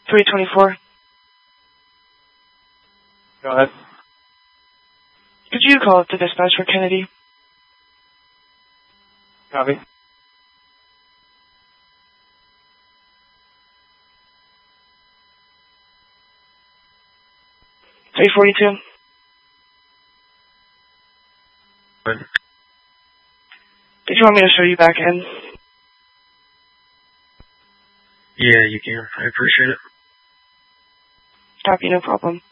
324. Go ahead. Could you call up the dispatch for Kennedy? Copy. $342. Good. Did you want me to show you back in? Yeah, you can. I appreciate it. Copy, no problem.